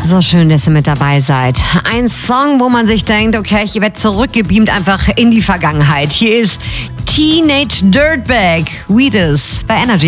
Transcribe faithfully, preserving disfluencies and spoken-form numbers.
So schön, dass ihr mit dabei seid. Ein Song, wo man sich denkt, okay, ich werde zurückgebeamt einfach in die Vergangenheit. Hier ist Teenage Dirtbag, Weedus bei Energy.